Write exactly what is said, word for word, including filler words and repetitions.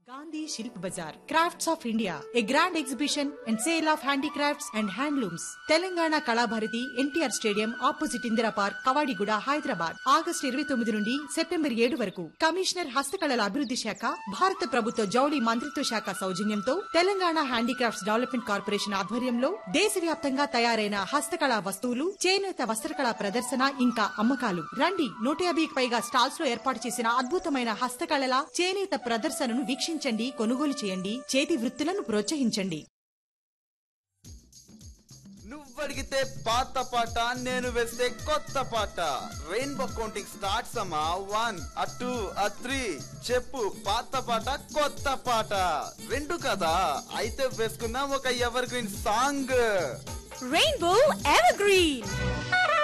Gandhi Shilp Bazaar, Crafts of India, a grand exhibition and sale of handicrafts and handlooms. Telangana Kalabharati, N T R Stadium, opposite Indira Park, Kavadiguda, Hyderabad. August ఇరవై తొమ్మిది నుండి September ఏడు వరకు. Commissioner హస్తకళల అభివృద్ధి శాఖ, భారత ప్రభుత్వ జౌళి మంత్రిత్వ శాఖ సౌజన్యంతో తెలంగాణ హ్యాండీక్రాఫ్ట్స్ డెవలప్మెంట్ కార్పొరేషన్ ఆధ్వర్యంలో దేశవ్యాప్తంగా తయారైన హస్తకళా వస్తువులు, చేనేత వస్త్రకళా ప్రదర్శన ఇంకా అమ్మకాలు. రండి, నూట యాభైకి పైగా స్టాల్స్ లో ఏర్పాటు చేసిన అద్భుతమైన హస్తకళల, చేనేత ప్రదర్శనను వీక్షించండి, కొనుగోలు చేయండి, చేతి వృత్తులను ప్రోత్సహించండి. నువ్వడిగితే పాత పాట, నేను వేస్తే కొత్త పాట. రెయిన్బో కౌంటింగ్ స్టార్ట్స్ అమ్మా. వన్ అ టూ అ త్రీ. చెప్పు, పాత పాట కొత్త పాట రెండు కదా? అయితే వేసుకుందాం ఒక ever green song. Rainbow ever green.